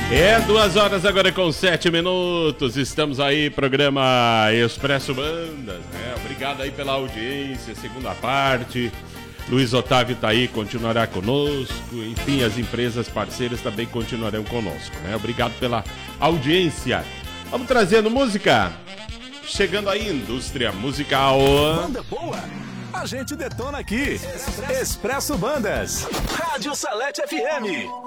É 2 horas agora com 7 minutos. Estamos aí, programa Expresso Bandas, né? Obrigado aí pela audiência, segunda parte. Luiz Otávio tá aí, continuará conosco. Enfim, as empresas parceiras também continuarão conosco, né? Obrigado pela audiência. Vamos trazendo música. Chegando aí, indústria musical. Banda boa, a gente detona aqui. Expresso Bandas, Rádio Salete FM.